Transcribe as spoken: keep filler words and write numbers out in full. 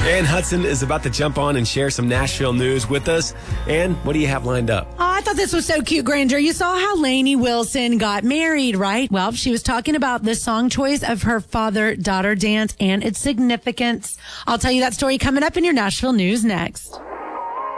Ann Hudson is about to jump on and share some Nashville news with us. Ann, what do you have lined up? Oh, I thought this was so cute, Granger. You saw how Lainey Wilson got married, right? Well, she was talking about the song choice of her father-daughter dance and its significance. I'll tell you that story coming up in your Nashville news next.